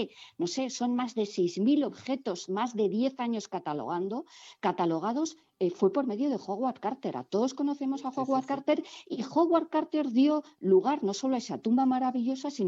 no sé, son más de 6.000 objetos, más de 10 años catalogados, fue por medio de Howard Carter. A todos conocemos a Sí, sí, Howard sí. Carter y Howard Carter dio lugar no solo a esa tumba maravillosa, sino